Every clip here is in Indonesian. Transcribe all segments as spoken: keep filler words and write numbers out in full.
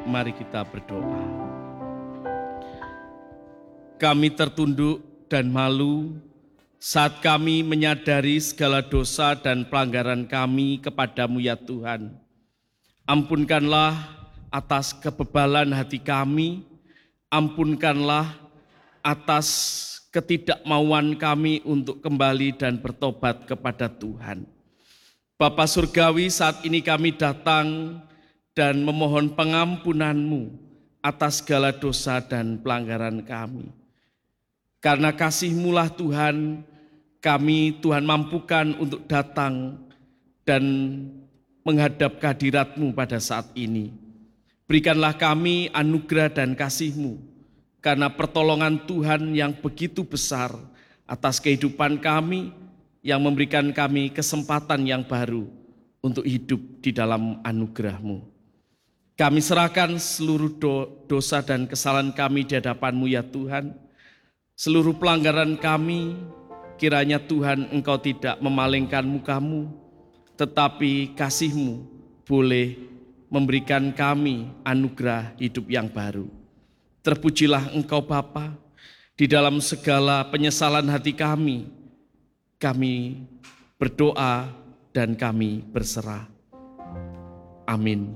Mari kita berdoa. Kami tertunduk dan malu saat kami menyadari segala dosa dan pelanggaran kami kepadamu ya Tuhan. Ampunkanlah atas kebebalan hati kami, ampunkanlah atas ketidakmauan kami untuk kembali dan bertobat kepada Tuhan. Bapa Surgawi, saat ini kami datang dan memohon pengampunan-Mu atas segala dosa dan pelanggaran kami. Karena kasih-Mu lah Tuhan, kami Tuhan mampukan untuk datang dan menghadap kehadirat-Mu pada saat ini. Berikanlah kami anugerah dan kasih-Mu, karena pertolongan Tuhan yang begitu besar atas kehidupan kami, yang memberikan kami kesempatan yang baru untuk hidup di dalam anugerah-Mu. Kami serahkan seluruh dosa dan kesalahan kami di hadapan-Mu ya Tuhan. Seluruh pelanggaran kami, kiranya Tuhan Engkau tidak memalingkan muka-Mu, tetapi kasih-Mu boleh memberikan kami anugerah hidup yang baru. Terpujilah Engkau Bapa, di dalam segala penyesalan hati kami, kami berdoa dan kami berserah. Amin.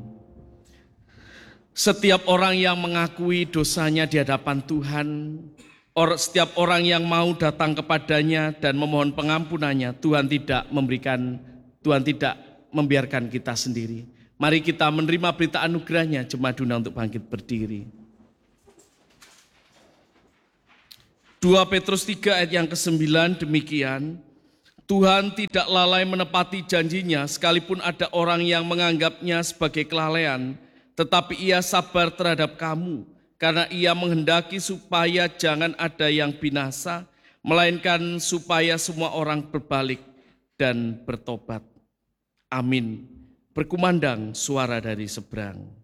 Setiap orang yang mengakui dosanya di hadapan Tuhan, Or, setiap orang yang mau datang kepadanya dan memohon pengampunannya, Tuhan tidak memberikan, Tuhan tidak membiarkan kita sendiri. Mari kita menerima berita anugerahnya. Jemaat diundang untuk bangkit berdiri. dua Petrus tiga ayat yang kesembilan demikian, Tuhan tidak lalai menepati janjinya sekalipun ada orang yang menganggapnya sebagai kelalaian, tetapi ia sabar terhadap kamu, karena ia menghendaki supaya jangan ada yang binasa, melainkan supaya semua orang berbalik dan bertobat. Amin. Berkumandang suara dari seberang.